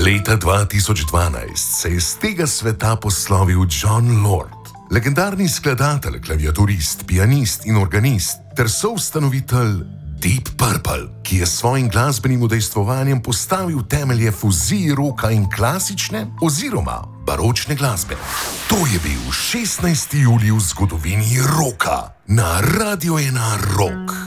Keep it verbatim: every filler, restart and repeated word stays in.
Leta dva tisoč dvanajst se je z tega sveta poslovil Jon Lord, legendarni skladatelj, klaviaturist, pianist in organist ter soustanovitelj Deep Purple, ki je s svojim glasbenim udejstvovanjem postavil temelje fuziji roka in klasične oziroma baročne glasbe. To je bil šestnajsti julij v zgodovini roka na Radio ena Rock.